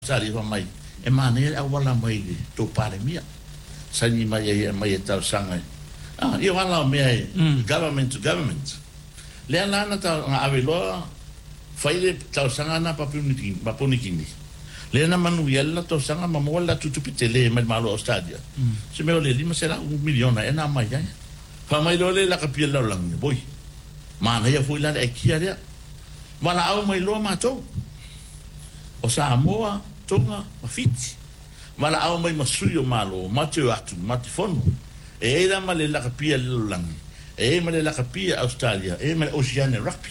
Sari fa mai. E mane a wala mai to pare mia. Sani mai e mai tau sanga. Io wala me government to government. Le ana ta avelo faile tau sanga na papunikini. Le ana manu yella tau sanga mamola tutupitele mai malo stadia. Se me le lima será 1 miliona e na mai ya. Fa mai le la capilla lang boy. Mana ya foi la e kia. Wala au mai lo matou. O Samoa tonga mafiti. Mala au mai masuyo malo, mate atu, mate fono. E era male la kapia langi. E male la kapia Australia, e male Oceania Rugby.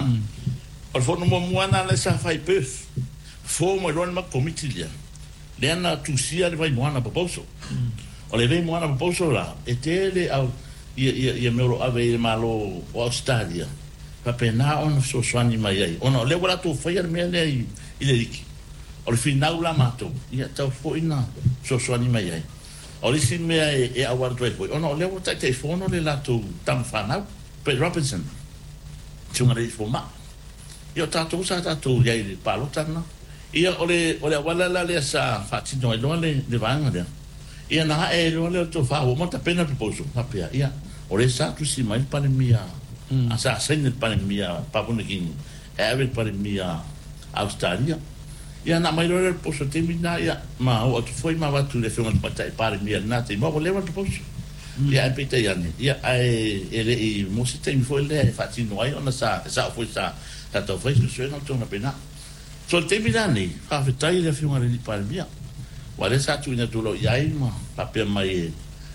O fono mo muana le sa fai pef. Fo mo ron ma komitilia. Le ana tusia le vai muana poposo. O le vai muana poposo la, e tele au ia meuro ave malo Australia. Pa pena on so swani mai ai. Ona le wala to fai me le ile riki. O le finau la matou ia tau foina so swani mai ai. O le sin mea e awar toi foi. Ona o le wata te fono le lato tam fanau pe Robinson. Tunga le foma. Ia tatou sa tatou ia le palotana. Ia o le wala la le sa fatino le vanga le. Ia na e le to fa o mata pena proposal. Papia ia o le sa tu si mai pa mia. Asa sen pa mia papunikini. Ave pa mia Australia. Ia na mai rore poso te mina ia ma o tu foi ma watu le fionga patai pare mia na te mo le watu poso ia e pete ia ni ia ele i mo se te foi le fati no ai ona sa foi sa to foi so no tona pena so te mina ni fa fetai le fionga le pare mia wa le sa tu ina tu lo ia ma papia mai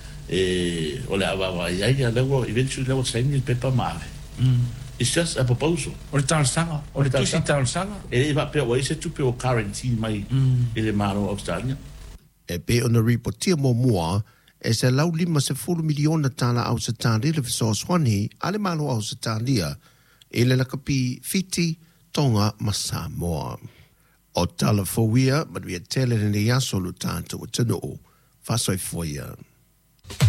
o le ava ia ia lewo eventually lewo sai ni pepa mave It's just a proposal. O le tausanga, o le tusi tausanga. E va pe o ese tu pe o quarantine mai ele maro Australia. E pe ona ripotia mo mua e se lau 5 miliona tala au se tali le fiso swani ale malo au se talia ele la kapi Fiti Tonga ma Samoa. O tala fowia ma ria tele ne yaso lu tanto o tano o fasoi foia.